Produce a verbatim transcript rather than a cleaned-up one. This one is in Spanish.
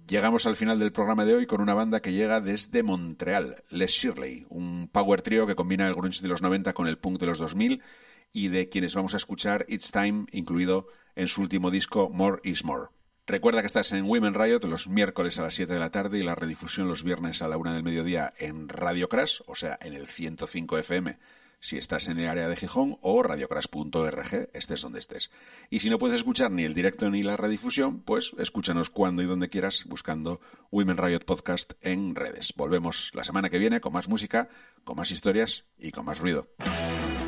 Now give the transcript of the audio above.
Llegamos al final del programa de hoy con una banda que llega desde Montreal, Les Shirley, un power trio que combina el grunge de los noventa con el punk de los dos mil y de quienes vamos a escuchar It's Time, incluido en su último disco More is More. Recuerda que estás en Women Riot los miércoles a las siete de la tarde y la redifusión los viernes a la una del mediodía en Radio Crash, o sea, en el ciento cinco F M, si estás en el área de Gijón, o radiocrash punto org, estés donde estés. Y si no puedes escuchar ni el directo ni la redifusión, pues escúchanos cuando y donde quieras buscando Women Riot Podcast en redes. Volvemos la semana que viene con más música, con más historias y con más ruido.